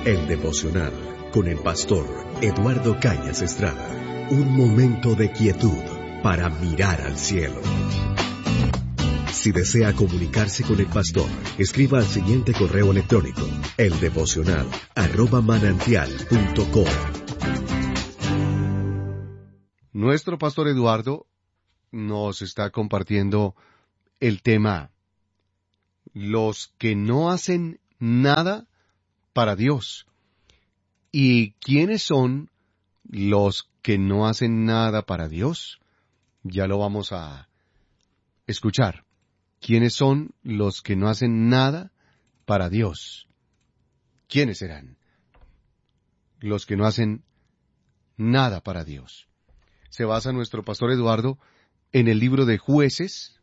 El devocional con el pastor Eduardo Cañas Estrada. Un momento de quietud para mirar al cielo. Si desea comunicarse con el pastor, escriba al siguiente correo electrónico: eldevocional@manantial.com. Nuestro pastor Eduardo nos está compartiendo el tema: los que no hacen nada para Dios. ¿Y quiénes son los que no hacen nada para Dios? Ya lo vamos a escuchar. ¿Quiénes son los que no hacen nada para Dios? ¿Quiénes serán los que no hacen nada para Dios? Se basa nuestro pastor Eduardo en el libro de Jueces,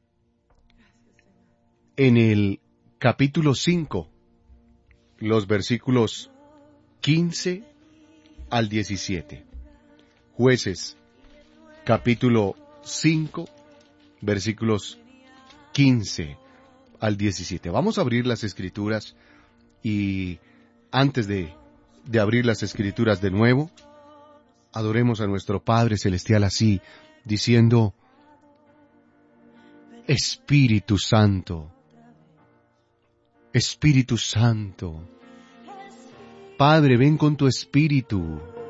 en el capítulo 5, los versículos 15 al 17. Jueces, capítulo 5, versículos 15 al 17. Vamos a abrir las Escrituras y antes de abrir las Escrituras de nuevo, adoremos a nuestro Padre Celestial así, diciendo: Espíritu Santo, Espíritu Santo, Padre, ven con tu Espíritu